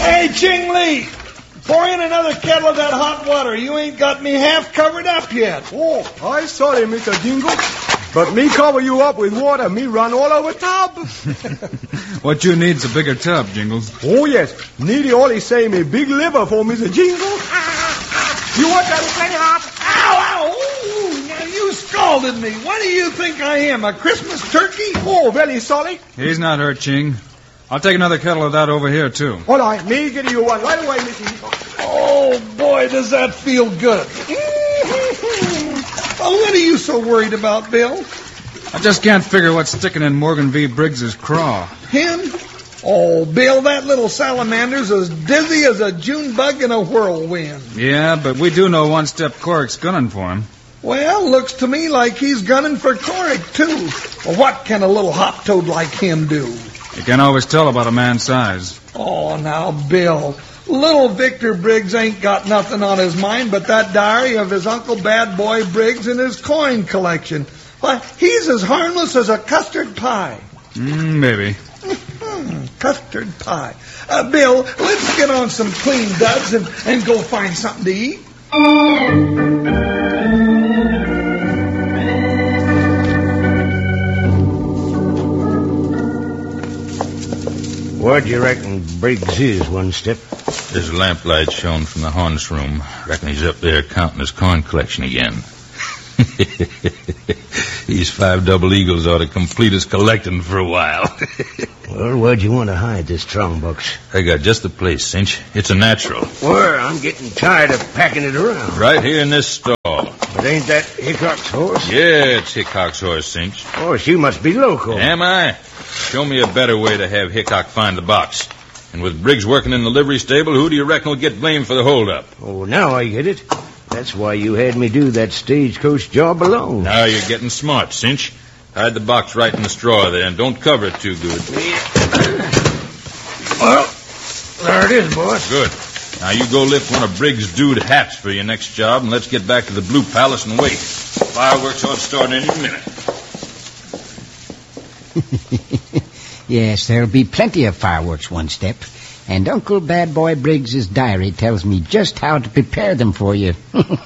Hey, Ching Lee, pour in another kettle of that hot water. You ain't got me half covered up yet. Oh, I sorry, Mr. Jingle. But me cover you up with water, me run all over tub. What you need's a bigger tub, Jingles. Oh, yes. Needy only say me big liver for Mr. Jingle. You want that plenty hot? Ow, ow! Ooh, now you scalded me. What do you think I am, a Christmas turkey? Oh, very sorry. He's not hurt, Ching. I'll take another kettle of that over here, too. All right, me give you one right away, Mr. Oh, boy, does that feel good. Oh, what are you so worried about, Bill? I just can't figure what's sticking in Morgan V. Briggs's craw. Him? Oh, Bill, that little salamander's as dizzy as a June bug in a whirlwind. Yeah, but we do know one-step Corrick's gunning for him. Well, looks to me like he's gunning for Corrick, too. Well, what can a little hop-toad like him do? You can't always tell about a man's size. Oh, now, Bill, little Victor Briggs ain't got nothing on his mind but that diary of his Uncle Bad Boy Briggs and his coin collection. Why, he's as harmless as a custard pie. Maybe. Custard pie. Bill, let's get on some clean duds and go find something to eat. Where do you reckon Briggs is, one step? There's a lamplight shown from the harness room. Reckon he's up there counting his coin collection again. These 5 double eagles ought to complete his collecting for a while. Well, where'd you want to hide this strong box? I got just the place, Cinch. It's a natural. Where? I'm getting tired of packing it around. Right here in this stall. But ain't that Hickok's horse? Yeah, it's Hickok's horse, Cinch. Horse, you must be local. Am I? Show me a better way to have Hickok find the box. And with Briggs working in the livery stable, who do you reckon will get blamed for the holdup? Oh, now I get it. That's why you had me do that stagecoach job alone. Now you're getting smart, Cinch. Hide the box right in the straw there, and don't cover it too good. Well, there it is, boss. Good. Now you go lift one of Briggs' dude hats for your next job, and let's get back to the Blue Palace and wait. Fireworks ought to start any minute. Yes, there'll be plenty of fireworks, one step. And Uncle Bad Boy Briggs's diary tells me just how to prepare them for you.